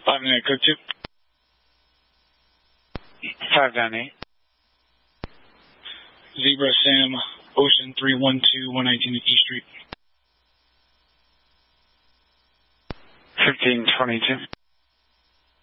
598 code 2. 598. Zebra Sam Ocean 312 119 E Street. 1522.